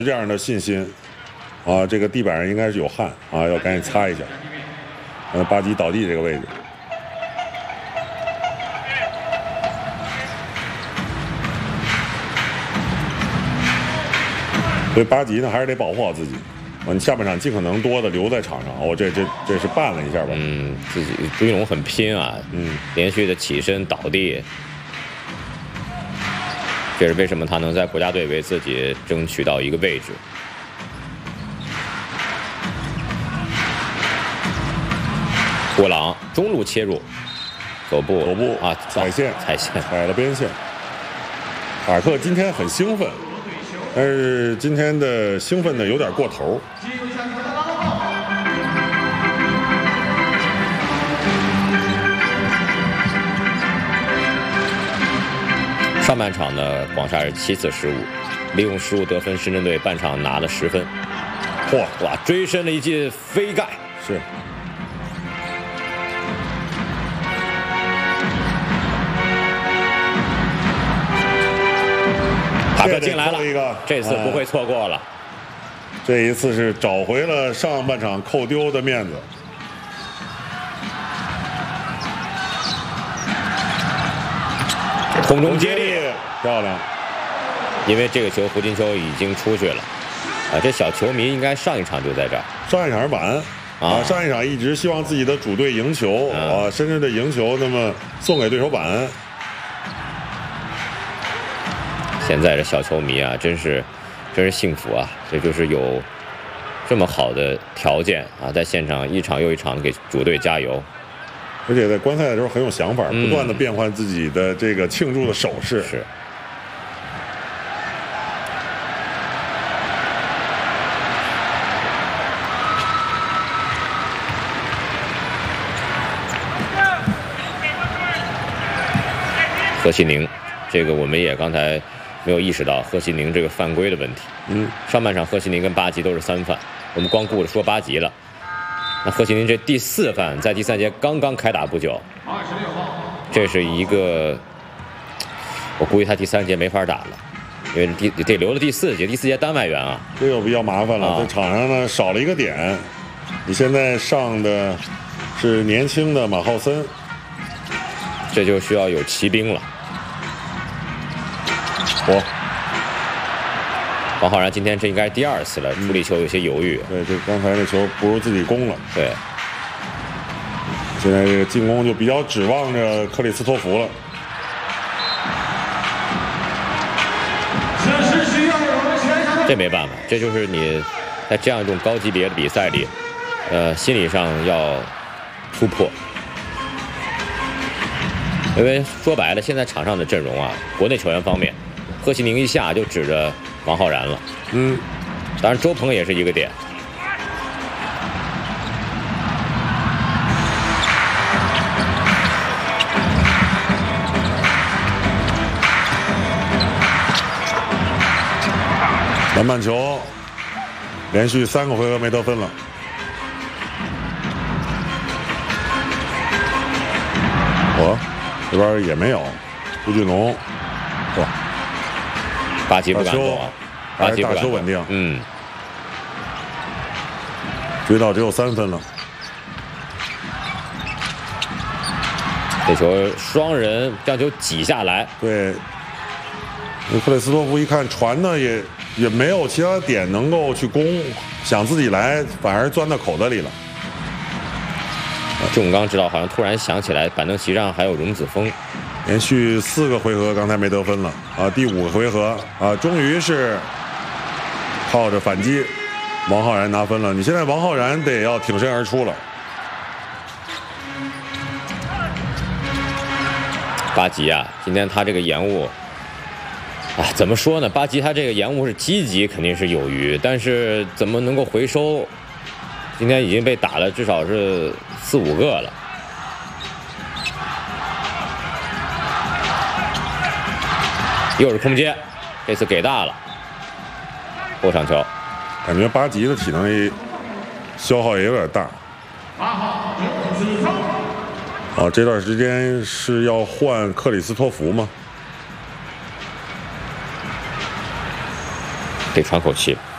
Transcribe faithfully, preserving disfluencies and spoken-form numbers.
这样的信心啊，这个地板上应该是有汗啊，要赶紧擦一下。呃，巴基倒地这个位置，所以巴基呢还是得保护好自己。啊，你下半场尽可能多的留在场上。哦，这这这是绊了一下吧？ 嗯，自己朱一龙很拼啊，嗯，连续的起身倒地。 这是为什么他能在国家队为自己争取到一个位置。郭朗中路切入，走步走步啊， 踩线踩线踩了边线。塔克今天很兴奋，但是今天的兴奋呢有点过头。 上半场呢，广厦是七次失误，利用失误得分，深圳队半场拿了十分。嚯哇，追身了一记飞盖， 是。 塔克进来了，一个，这次不会错过了。 这一次是找回了上半场扣丢的面子。 空中接力漂亮， 因为这个球胡金秋已经出去了，啊，这小球迷应该上一场就在这儿， 上一场是晚啊，上一场一直希望自己的主队赢球啊，深圳队赢球，那么送给对手晚。 现在这小球迷啊，真是真是幸福啊，这就是有这么好的条件啊，在现场一场又一场的给主队加油。 而且在观赛的时候很有想法， 嗯、 不断的变换自己的这个庆祝的手势。 是。贺西宁，这个我们也刚才没有意识到贺西宁这个犯规的问题。嗯。上半场贺西宁跟巴吉都是三犯，我们光顾着说巴吉了。 那贺西宁这第四犯在第三节刚刚开打不久，这是一个，我估计他第三节没法打了，因为第得留了第四节，第四节单外援啊， 这个比较麻烦了，啊、在场上呢少了一个点，你现在上的是年轻的马浩森， 这就需要有骑兵了。 我。 王浩然今天这应该是第二次了，处理球有些犹豫。 对，这刚才那球不如自己攻了。 对， 现在这个进攻就比较指望着克里斯托弗了。 这没办法，这就是你在这样一种高级别的比赛里，呃，心理上要突破。因为说白了，现在场上的阵容啊，国内球员方面，贺西宁一下就指着。 王浩然了，嗯，当然周鹏也是一个点。 篮板球，连续三个回合没得分了。我这边也没有，朱俊龙，哇。 巴基不敢动啊， 巴基大球稳定， 嗯， 追到只有三分了。 这球双人将球挤下来， 对，克里斯托弗一看传呢也也没有其他点能够去攻，想自己来，反而钻到口袋里了。 郑永刚知道，好像突然想起来，板凳席上还有荣子峰。 连续四个回合，刚才没得分了啊！第五个回合啊，终于是靠着反击，王浩然拿分了。你现在王浩然得要挺身而出了。 巴吉啊，今天他这个延误，啊，怎么说呢？巴吉他这个延误是积极，肯定是有余，但是怎么能够回收？今天已经被打了至少是四五个了。 又是空接，这次给大了，后场球， 感觉巴吉的体能也消耗也有点大。哦，这段时间是要换克里斯托弗吗？ 得喘口气。